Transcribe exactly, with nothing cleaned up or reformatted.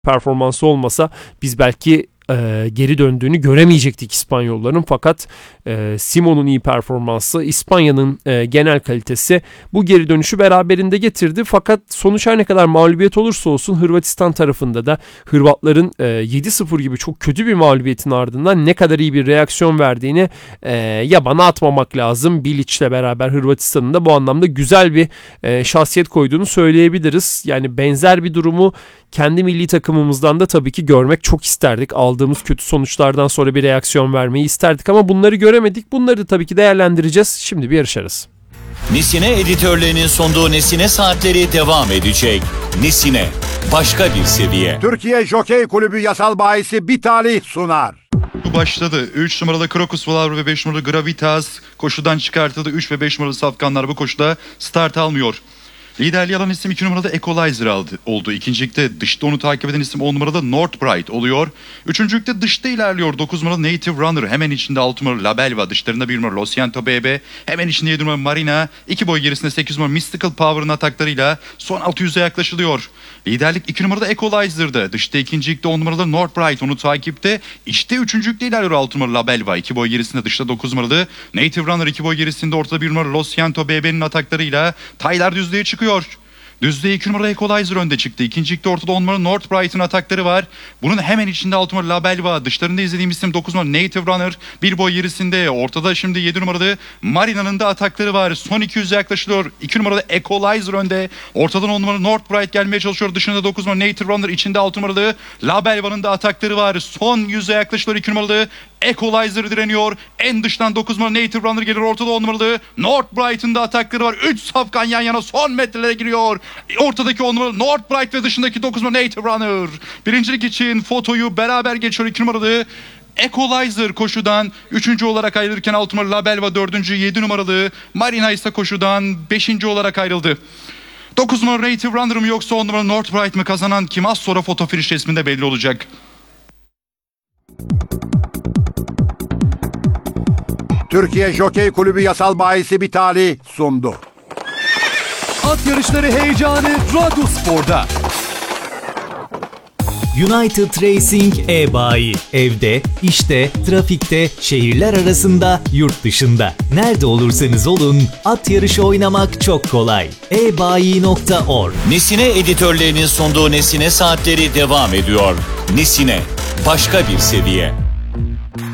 performansı olmasa biz belki e, geri döndüğünü göremeyecektik İspanyolların. Fakat e, Simon'un iyi performansı, İspanya'nın e, genel kalitesi bu geri dönüşü beraberinde getirdi. Fakat sonuç her ne kadar mağlubiyet olursa olsun Hırvatistan tarafında da Hırvatların e, yedi sıfır gibi çok kötü bir mağlubiyetin ardından ne kadar iyi bir reaksiyon verdiğini e, yabana atmamak lazım. Bilic'le beraber Hırvatistan'ın da bu anlamda güzel bir e, şahsiyet koyduğunu söyleyebiliriz. Yani benzer bir durumu kendi milli takımımızdan da tabii ki görmek çok isterdik. Aldığımız kötü sonuçlardan sonra bir reaksiyon vermeyi isterdik ama bunları göremedik. Bunları da tabii ki değerlendireceğiz. Şimdi bir yarış arası. Nesine editörlerinin sunduğu Nesine Saatleri devam edecek. Nesine, başka bir seviye. Türkiye Jokey Kulübü yasal bahisi bir talih sunar. Başladı. üç numaralı Krokus Valor ve beş numaralı Gravitas koşudan çıkartıldı. üç ve beş numaralı safkanlar bu koşuda start almıyor. Liderliği alan isim iki numarada Equalizer aldı, oldu. İkincilikte dışta onu takip eden isim on numarada Northbright oluyor. Üçüncülükte dışta ilerliyor dokuz numaralı Native Runner. Hemen içinde altı numaralı La Belva. Dışlarında bir numaralı Losiento B B. Hemen içinde yedi numaralı Marina. iki boy gerisinde sekiz numaralı Mystical Power'ın ataklarıyla son altı yüze yaklaşılıyor. Liderlik iki numarada Equalizer'da. Dışta ikincilikte on numarada Northbright onu takipte. İşte üçüncülükte ilerliyor altı numaralı La Belva. iki boy gerisinde dışta dokuz numaralı Native Runner. iki boy gerisinde ortada bir numaralı Losiento B B'nin ataklarıyla Taylar düzlüğe çıkıyor. Düzlüğe iki numara Equalizer önde çıktı. İkincilikte ortada on numara Northbright'ın atakları var. Bunun hemen içinde altı numara La Belva. Dışlarında izlediğim isim dokuz numara Native Runner. Bir boy gerisinde. Ortada şimdi yedi numaralı Marina'nın da atakları var. Son iki yüze yaklaşılıyor. iki numarada Equalizer önde. Ortadan on numara Northbright gelmeye çalışıyor. Dışında dokuz numara Native Runner. İçinde altı numaralı La Belva'nın da atakları var. Son yüze yaklaşılıyor. iki numaralı Equalizer direniyor. En dıştan dokuz numara Native Runner gelir. Ortada on numaralı Northbright'ın da atakları var. üç safkan yan yana son metrelere giriyor. Ortadaki on numaralı Northbright ve dışındaki dokuz numaralı Native Runner. Birincilik için fotoyu beraber geçiyor. iki numaralı Equalizer koşudan üçüncü olarak ayrılırken altı numaralı La Belva dördüncü, yedi numaralı Marina ise koşudan beşinci olarak ayrıldı. dokuz numaralı Native Runner mı yoksa on numaralı Northbright mı kazanan kim az sonra foto finish resminde belli olacak. Türkiye Jokey Kulübü yasal bahisi bir talih sundu. At yarışları heyecanı Radyo Spor'da. United Racing e-bayi. Evde, işte, trafikte, şehirler arasında, yurt dışında. Nerede olursanız olun, at yarışı oynamak çok kolay. e bayi nokta org. Nesine editörlerinin sunduğu Nesine Saatleri devam ediyor. Nesine, başka bir seviye.